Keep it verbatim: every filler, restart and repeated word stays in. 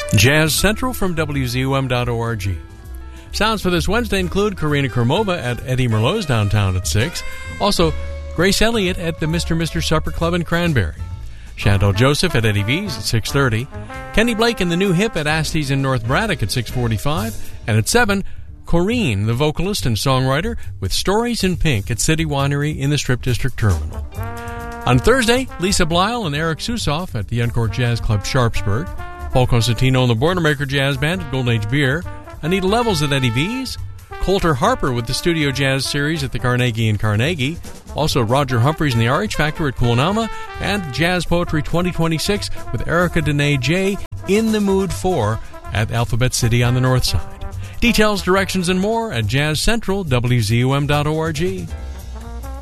Jazz Central from W Z U M dot org. Sounds for this Wednesday include Karina Krumova at Eddie Merlot's downtown at six. Also, Grace Elliott at the Mister Mister Supper Club in Cranberry. Chantal Joseph at Eddie V's at six thirty. Kenny Blake and the New Hip at Asty's in North Braddock at six forty-five. And at seven, Corrine, the vocalist and songwriter, with Stories in Pink at City Winery in the Strip District Terminal. On Thursday, Lisa Blyle and Eric Susoff at the Uncourt Jazz Club Sharpsburg. Paul Cosentino and the Boilermaker Jazz Band at Golden Age Beer. Anita Levels at Eddie V's. Coulter Harper with the Studio Jazz Series at the Carnegie in Carnegie. Also Roger Humphreys and the R H Factor at Coolnama. And Jazz Poetry twenty twenty-six with Erica Dene J in the Mood for at Alphabet City on the North Side. Details, directions, and more at Jazz Central, W Z U M dot org.